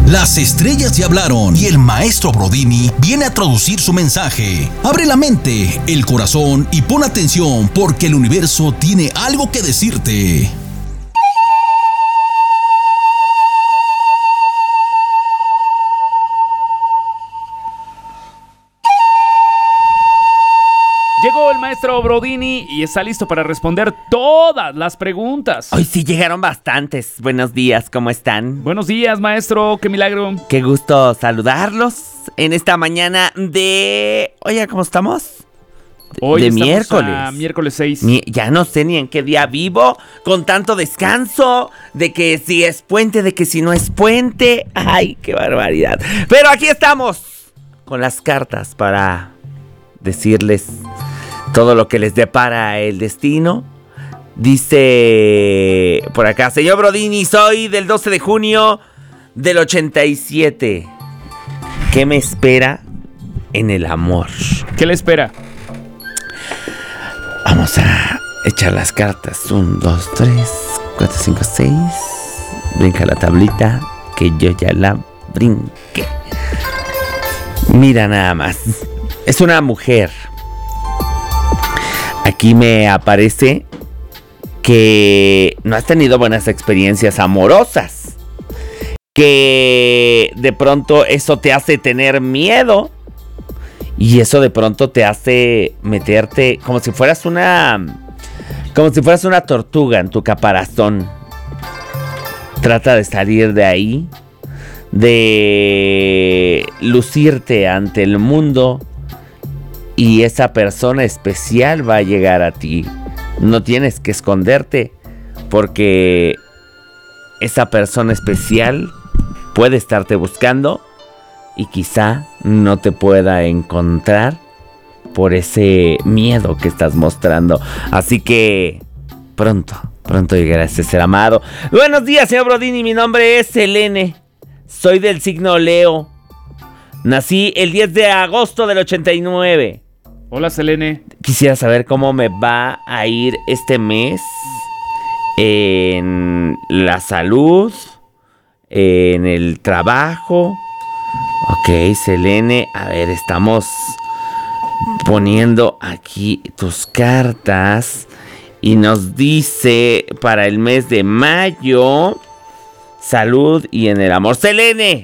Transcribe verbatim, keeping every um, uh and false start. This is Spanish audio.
Las estrellas ya hablaron y el maestro Brodini viene a traducir su mensaje. Abre la mente, el corazón y pon atención porque el universo tiene algo que decirte. Llegó el maestro Brodini y está listo para responder todas las preguntas. Hoy sí llegaron bastantes. Buenos días, ¿cómo están? Buenos días, maestro, qué milagro. Qué gusto saludarlos en esta mañana de... Oye, ¿cómo estamos? Hoy de estamos miércoles. a miércoles seis. Mi- ya no sé ni en qué día vivo, con tanto descanso, de que si es puente, de que si no es puente. ¡Ay, qué barbaridad! Pero aquí estamos, con las cartas para decirles todo lo que les depara el destino. Dice por acá, señor Brodini, soy del doce de junio del ochenta y siete. ¿Qué me espera en el amor? ¿Qué le espera? Vamos a echar las cartas. Un, dos, tres, cuatro, cinco, seis. Brinca la tablita, que yo ya la brinqué. Mira nada más. Es una mujer. Aquí me aparece que no has tenido buenas experiencias amorosas. Que de pronto eso te hace tener miedo. Y eso de pronto te hace meterte como si fueras una... Como si fueras una tortuga en tu caparazón. Trata de salir de ahí. De lucirte ante el mundo. Y esa persona especial va a llegar a ti. No tienes que esconderte. Porque esa persona especial puede estarte buscando. Y quizá no te pueda encontrar por ese miedo que estás mostrando. Así que pronto, pronto llegará ese ser amado. Buenos días, señor Brodini. Mi nombre es Selene. Soy del signo Leo. Nací el diez de agosto del ochenta y nueve. Hola, Selene. Quisiera saber cómo me va a ir este mes en la salud, en el trabajo. Ok, Selene, a ver, estamos poniendo aquí tus cartas y nos dice para el mes de mayo, salud y en el amor. Selene,